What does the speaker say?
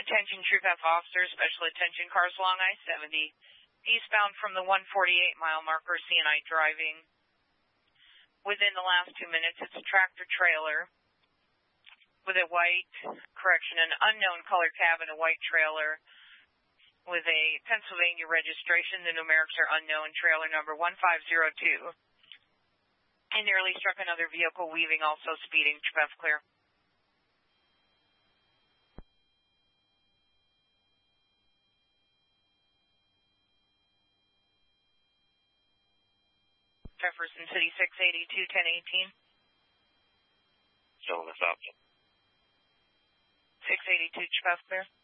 Attention Troop F officers, special attention cars along I-70. Eastbound from the 148-mile marker, CNI driving. Within the last 2 minutes, it's a tractor trailer with a an unknown color cab and a white trailer with a Pennsylvania registration. The numerics are unknown, trailer number 1502. And nearly struck another vehicle weaving, also speeding. Troop F clear. Jefferson City 682, 1018. Still in the south. 682, Troop F clear.